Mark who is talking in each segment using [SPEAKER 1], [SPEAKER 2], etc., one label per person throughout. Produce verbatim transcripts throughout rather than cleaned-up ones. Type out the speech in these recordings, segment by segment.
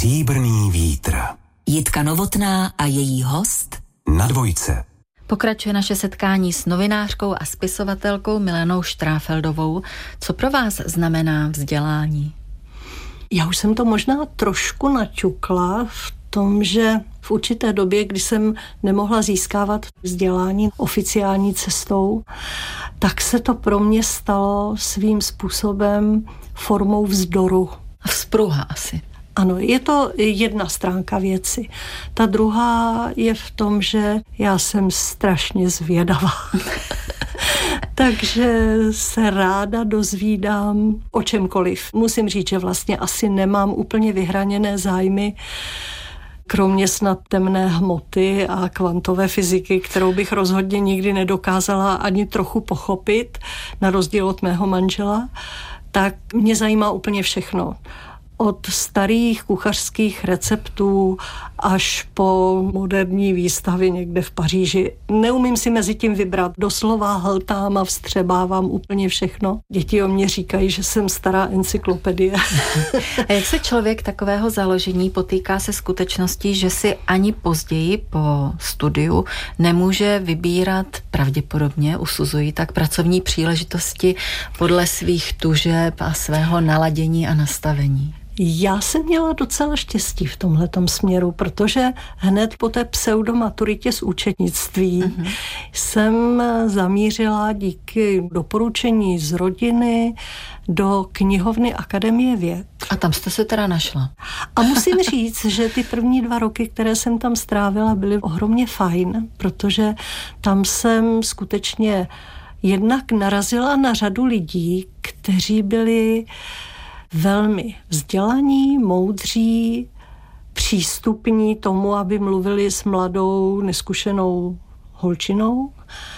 [SPEAKER 1] Stříbrný vítr.
[SPEAKER 2] Jitka Novotná a její host
[SPEAKER 1] Na dvojce.
[SPEAKER 3] Pokračuje naše setkání s novinářkou a spisovatelkou Milenou Štráfeldovou. Co pro vás znamená vzdělání?
[SPEAKER 4] Já už jsem to možná trošku naťukla v tom, že v určité době, kdy jsem nemohla získávat vzdělání oficiální cestou, tak se to pro mě stalo svým způsobem formou vzdoru.
[SPEAKER 3] Vzpruha asi.
[SPEAKER 4] Ano, je to jedna stránka věci. Ta druhá je v tom, že já jsem strašně zvědavá. Takže se ráda dozvídám o čemkoliv. Musím říct, že vlastně asi nemám úplně vyhraněné zájmy, kromě snad temné hmoty a kvantové fyziky, kterou bych rozhodně nikdy nedokázala ani trochu pochopit, na rozdíl od mého manžela, tak mě zajímá úplně všechno. Od starých kuchařských receptů až po moderní výstavy někde v Paříži. Neumím si mezi tím vybrat. Doslova hltám a vstřebávám úplně všechno. Děti o mě říkají, že jsem stará encyklopedie.
[SPEAKER 3] A jak se člověk takového založení potýká se skutečností, že si ani později po studiu nemůže vybírat, pravděpodobně usuzují tak, pracovní příležitosti podle svých tužeb a svého naladění a nastavení?
[SPEAKER 4] Já jsem měla docela štěstí v tomhletom směru, protože hned po té pseudomaturitě z účetnictví uh-huh. jsem zamířila díky doporučení z rodiny do knihovny Akademie věd.
[SPEAKER 3] A tam jste se teda našla.
[SPEAKER 4] A musím říct, že ty první dva roky, které jsem tam strávila, byly ohromně fajn, protože tam jsem skutečně jednak narazila na řadu lidí, kteří byli velmi vzdělaní, moudří, přístupní tomu, aby mluvili s mladou, neskušenou holčinou.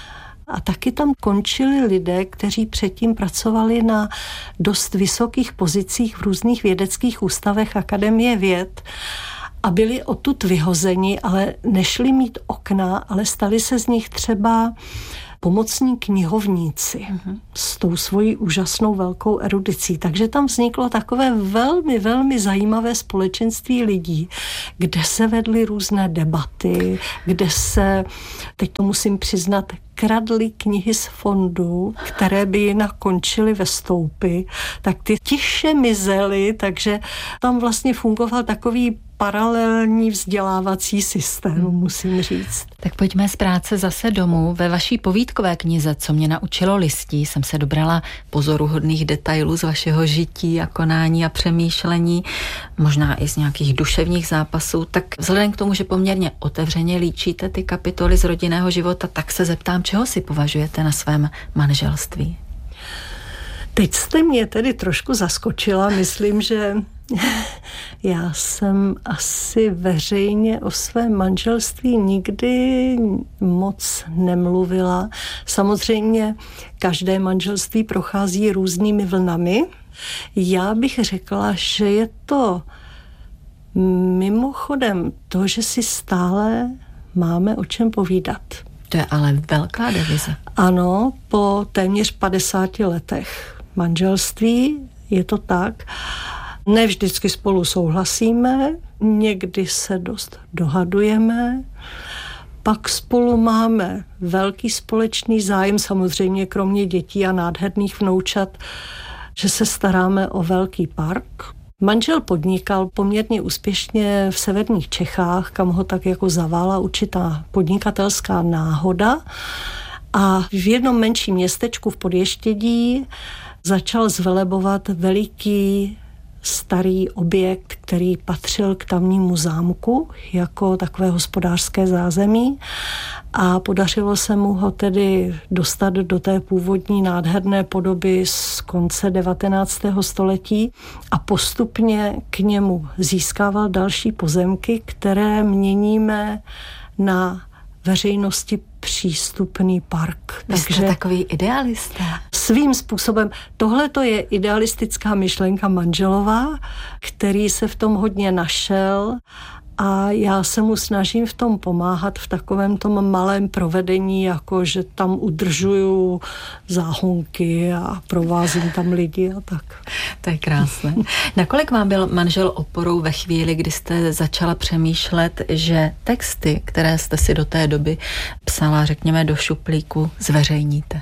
[SPEAKER 4] A taky tam končili lidé, kteří předtím pracovali na dost vysokých pozicích v různých vědeckých ústavech Akademie věd a byli odtud vyhozeni, ale nešli mít okna, ale stali se z nich třeba pomocní knihovníci uh-huh. s tou svojí úžasnou velkou erudicí. Takže tam vzniklo takové velmi, velmi zajímavé společenství lidí, kde se vedly různé debaty, kde se, teď to musím přiznat, kradly knihy z fondu, které by jinak končily ve stoupy, tak ty tiše mizely, takže tam vlastně fungoval takový paralelní vzdělávací systém, hmm. musím říct.
[SPEAKER 3] Tak pojďme z práce zase domů. Ve vaší povídkové knize Co mě naučilo listí jsem se dobrala pozoruhodných detailů z vašeho žití a konání a přemýšlení, možná i z nějakých duševních zápasů. Tak vzhledem k tomu, že poměrně otevřeně líčíte ty kapitoly z rodinného života, tak se zeptám, čeho si považujete na svém manželství?
[SPEAKER 4] Teď jste mě tedy trošku zaskočila. Myslím, že já jsem asi veřejně o svém manželství nikdy moc nemluvila. Samozřejmě každé manželství prochází různými vlnami. Já bych řekla, že je to mimochodem to, že si stále máme o čem povídat.
[SPEAKER 3] To je ale velká devize.
[SPEAKER 4] Ano, po téměř padesáti letech manželství je to tak. Ne vždycky spolu souhlasíme, někdy se dost dohadujeme, pak spolu máme velký společný zájem, samozřejmě kromě dětí a nádherných vnoučat, že se staráme o velký park. Manžel podnikal poměrně úspěšně v severních Čechách, kam ho tak jako zavála určitá podnikatelská náhoda. A v jednom menším městečku v Podještědí začal zvelebovat veliký starý objekt, který patřil k tamnímu zámku jako takové hospodářské zázemí a podařilo se mu ho tedy dostat do té původní nádherné podoby z konce devatenáctého století a postupně k němu získával další pozemky, které měníme na veřejnosti přístupný park.
[SPEAKER 3] Vy jste Takže takový idealista.
[SPEAKER 4] Svým způsobem. Tohle to je idealistická myšlenka manželová, který se v tom hodně našel A já se mu snažím v tom pomáhat v takovém tom malém provedení, jako že tam udržuju záhonky a provázím tam lidi a tak.
[SPEAKER 3] To je krásné. Nakolik vám byl manžel oporou ve chvíli, kdy jste začala přemýšlet, že texty, které jste si do té doby psala, řekněme, do šuplíku, zveřejníte?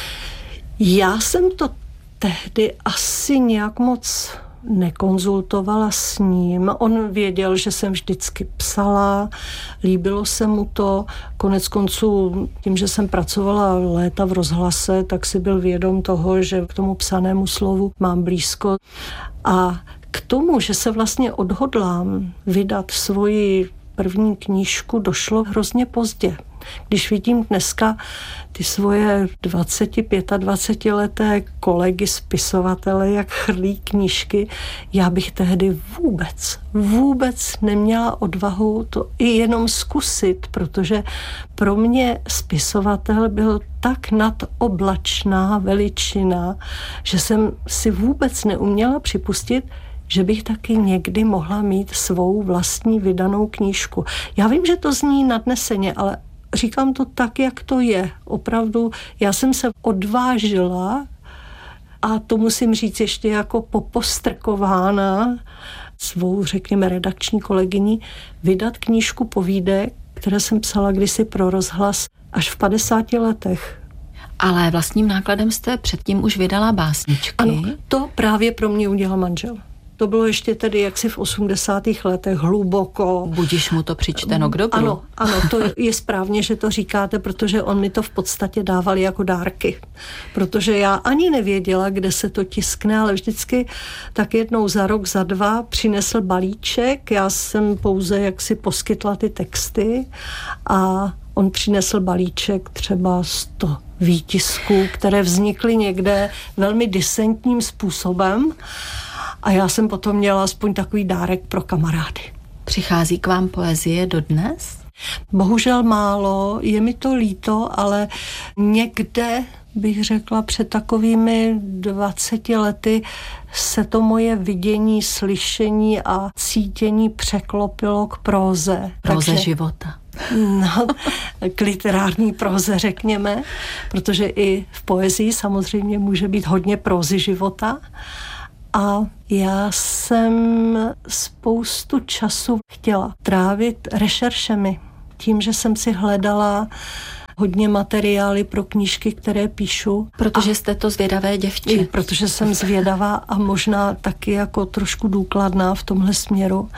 [SPEAKER 4] Já jsem to tehdy asi nějak moc nekonzultovala s ním. On věděl, že jsem vždycky psala, líbilo se mu to. Konec konců, tím, že jsem pracovala léta v rozhlase, tak si byl vědom toho, že k tomu psanému slovu mám blízko. A k tomu, že se vlastně odhodlám vydat svoji první knížku, došlo hrozně pozdě. Když vidím dneska ty svoje dvacet, dvacet pět leté kolegy spisovatele, jak chrlí knížky, já bych tehdy vůbec, vůbec neměla odvahu to i jenom zkusit, protože pro mě spisovatel byl tak nadoblačná veličina, že jsem si vůbec neuměla připustit, že bych taky někdy mohla mít svou vlastní vydanou knížku. Já vím, že to zní nadneseně, ale říkám to tak, jak to je. Opravdu, já jsem se odvážila, a to musím říct ještě jako popostrkována svou, řekněme, redakční kolegyní, vydat knížku povídek, které jsem psala kdysi pro rozhlas až v padesáti letech.
[SPEAKER 3] Ale vlastním nákladem jste předtím už vydala básničky.
[SPEAKER 4] Ano, to právě pro mě udělal manžel. To bylo ještě tedy jaksi v osmdesátých letech hluboko.
[SPEAKER 3] Budiš mu to přičteno k dobru.
[SPEAKER 4] Ano, ano, to je správně, že to říkáte, protože on mi to v podstatě dával jako dárky. Protože já ani nevěděla, kde se to tiskne, ale vždycky tak jednou za rok, za dva přinesl balíček. Já jsem pouze jaksi poskytla ty texty a on přinesl balíček třeba sto výtisků, které vznikly někde velmi disentním způsobem. A já jsem potom měla aspoň takový dárek pro kamarády.
[SPEAKER 3] Přichází k vám poezie dodnes?
[SPEAKER 4] Bohužel málo, je mi to líto, ale někde bych řekla před takovými dvaceti lety se to moje vidění, slyšení a cítění překlopilo k próze.
[SPEAKER 3] Próze Takže, života.
[SPEAKER 4] No, k literární próze, řekněme, protože i v poezii samozřejmě může být hodně prózy života. A já jsem spoustu času chtěla trávit rešeršemi. Tím, že jsem si hledala hodně materiály pro knížky, které píšu.
[SPEAKER 3] Protože jste to zvědavé děvče.
[SPEAKER 4] Protože jsem zvědavá a možná taky jako trošku důkladná v tomhle směru.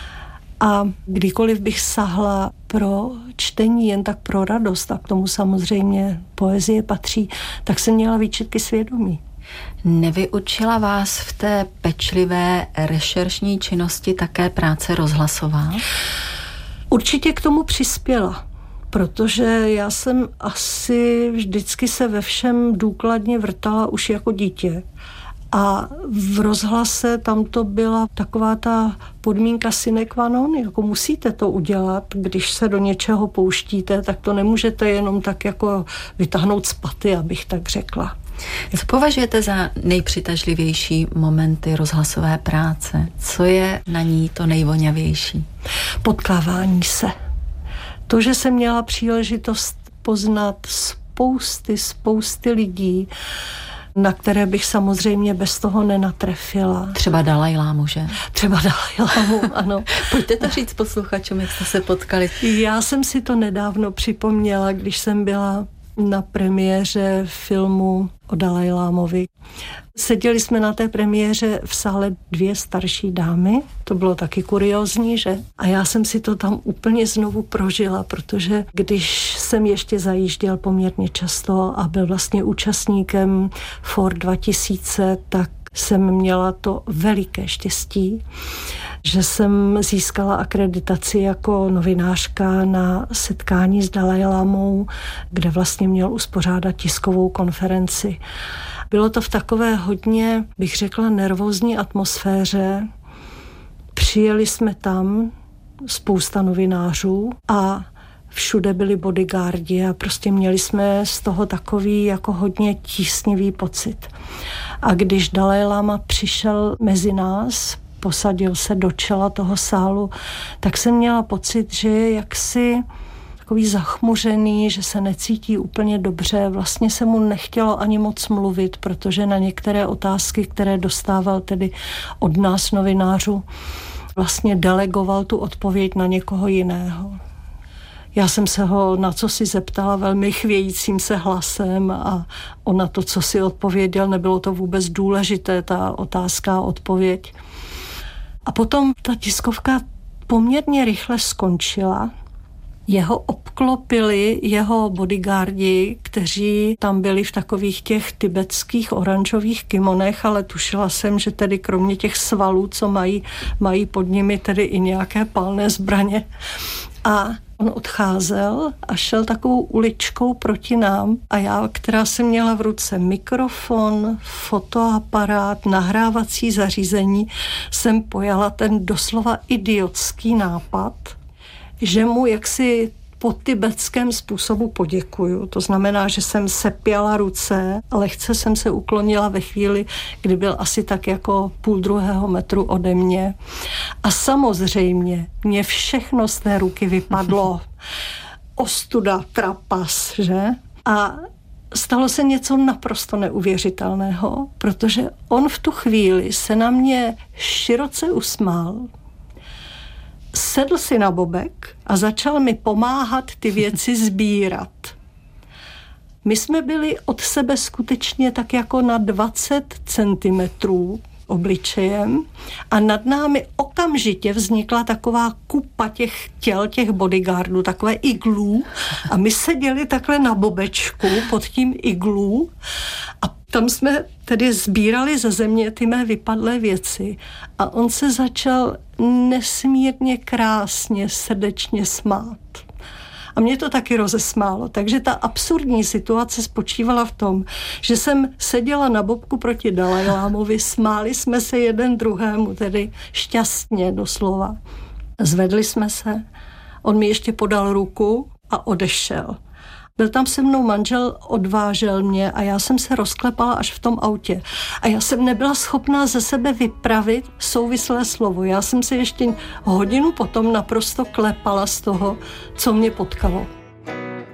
[SPEAKER 4] A kdykoliv bych sahla pro čtení jen tak pro radost, a k tomu samozřejmě poezie patří, tak jsem měla výčitky svědomí.
[SPEAKER 3] Nevyučila vás v té pečlivé rešeršní činnosti také práce rozhlasová?
[SPEAKER 4] Určitě k tomu přispěla, protože já jsem asi vždycky se ve všem důkladně vrtala už jako dítě. A v rozhlase tam to byla taková ta podmínka sine qua non, jako musíte to udělat, když se do něčeho pouštíte, tak to nemůžete jenom tak jako vytáhnout z paty, abych tak řekla.
[SPEAKER 3] Co považujete za nejpřitažlivější momenty rozhlasové práce? Co je na ní to nejvoňavější?
[SPEAKER 4] Potkávání se. To, že jsem měla příležitost poznat spousty, spousty lidí, na které bych samozřejmě bez toho nenatrefila.
[SPEAKER 3] Třeba Dalajlámu, že?
[SPEAKER 4] Třeba Dalajlámu, ano.
[SPEAKER 3] Pojďte to říct posluchačům, jak jste se potkali.
[SPEAKER 4] Já jsem si to nedávno připomněla, když jsem byla na premiéře filmu o Dalajlámovi. Seděli jsme na té premiéře v sále dvě starší dámy, to bylo taky kuriózní, že? A já jsem si to tam úplně znovu prožila, protože když jsem ještě zajížděl poměrně často a byl vlastně účastníkem Ford dva tisíce, tak jsem měla to veliké štěstí, že jsem získala akreditaci jako novinářka na setkání s Dalajlámou, kde vlastně měl uspořádat tiskovou konferenci. Bylo to v takové hodně, bych řekla, nervózní atmosféře. Přijeli jsme tam, spousta novinářů a všude byli bodyguardi a prostě měli jsme z toho takový jako hodně tísnivý pocit. A když Dalajláma přišel mezi nás posadil se do čela toho sálu, tak jsem měla pocit, že je jaksi takový zachmuřený, že se necítí úplně dobře. Vlastně se mu nechtělo ani moc mluvit, protože na některé otázky, které dostával tedy od nás novinářů, vlastně delegoval tu odpověď na někoho jiného. Já jsem se ho na co si zeptala velmi chvějícím se hlasem a on na to, co si odpověděl, nebylo to vůbec důležité, ta otázka a odpověď. A potom ta tiskovka poměrně rychle skončila. Jeho obklopili jeho bodyguardi, kteří tam byli v takových těch tibetských oranžových kimonech, ale tušila jsem, že tedy kromě těch svalů, co mají, mají pod nimi tedy i nějaké palné zbraně. A on odcházel a šel takovou uličkou proti nám a já, která jsem měla v ruce mikrofon, fotoaparát, nahrávací zařízení, jsem pojala ten doslova idiotský nápad, že mu jaksi po tibetském způsobu poděkuju. To znamená, že jsem sepěla ruce a lehce jsem se uklonila ve chvíli, kdy byl asi tak jako půl druhého metru ode mě. A samozřejmě mě všechno z té ruky vypadlo. Ostuda, trapas, že? A stalo se něco naprosto neuvěřitelného, protože on v tu chvíli se na mě široce usmál, sedl si na bobek a začal mi pomáhat ty věci sbírat. My jsme byli od sebe skutečně tak jako na dvacet centimetrů obličejem a nad námi okamžitě vznikla taková kupa těch těl, těch bodyguardů, takové iglů a my seděli takhle na bobečku pod tím iglů a tam jsme tedy sbírali ze země ty mé vypadlé věci a on se začal nesmírně krásně, srdečně smát. A mě to taky rozesmálo. Takže ta absurdní situace spočívala v tom, že jsem seděla na bobku proti Dalajlámovi, smáli jsme se jeden druhému, tedy šťastně doslova. Zvedli jsme se, on mi ještě podal ruku a odešel. Byl tam se mnou manžel, odvážel mě a já jsem se rozklepala až v tom autě. A já jsem nebyla schopná ze sebe vypravit souvislé slovo. Já jsem se ještě hodinu potom naprosto klepala z toho, co mě potkalo.